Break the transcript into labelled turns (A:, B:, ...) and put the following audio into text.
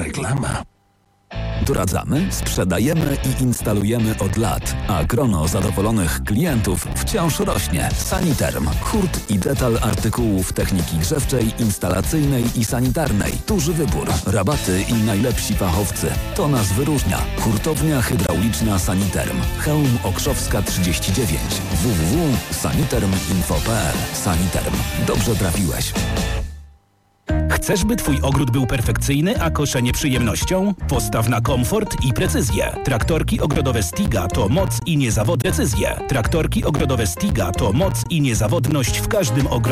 A: reklama.
B: Doradzamy, sprzedajemy i instalujemy od lat, a grono zadowolonych klientów wciąż rośnie. Saniterm. Hurt i detal artykułów techniki grzewczej, instalacyjnej i sanitarnej. Duży wybór, rabaty i najlepsi fachowcy. To nas wyróżnia. Hurtownia hydrauliczna Saniterm. Chełm Okrzowska 39. www.saniterminfo.pl. Saniterm. Dobrze trafiłeś.
C: Chcesz, by Twój ogród był perfekcyjny, a koszenie przyjemnością? Postaw na komfort i precyzję. Traktorki ogrodowe Stiga to moc i niezawodność. Traktorki ogrodowe Stiga to moc i niezawodność w każdym ogrodzie.